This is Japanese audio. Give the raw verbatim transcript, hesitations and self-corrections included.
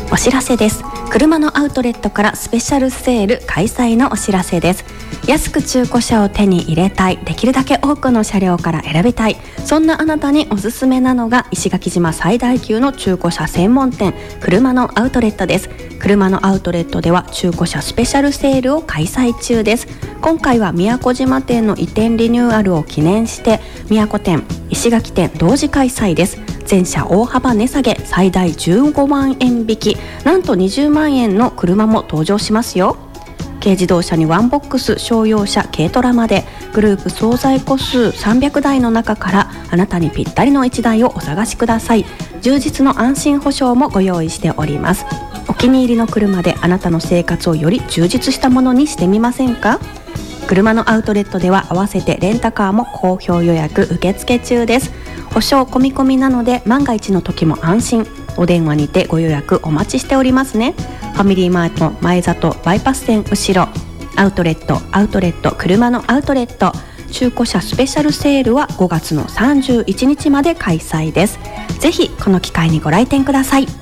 お知らせです。車のアウトレットからスペシャルセール開催のお知らせです。安く中古車を手に入れたい、できるだけ多くの車両から選びたい、そんなあなたにおすすめなのが石垣島最大級の中古車専門店、車のアウトレットです。車のアウトレットでは中古車スペシャルセールを開催中です。今回は宮古島店の移転リニューアルを記念して宮古店、石垣店同時開催です。全車大幅値下げ、最大じゅうごまんえん引き、なんとにじゅうまんえんの車も登場しますよ。軽自動車にワンボックス、商用車、軽トラまでグループ総在庫数さんびゃくだいの中からあなたにぴったりのいちだいをお探しください。充実の安心保証もご用意しております。お気に入りの車であなたの生活をより充実したものにしてみませんか？車のアウトレットでは合わせてレンタカーも好評予約受付中です。保証込み込みなので万が一の時も安心。お電話にてご予約お待ちしておりますね。ファミリーマート前里バイパス線後ろ、アウトレットアウトレット車のアウトレット中古車スペシャルセールはごがつのさんじゅういちにちまで開催です。ぜひこの機会にご来店ください。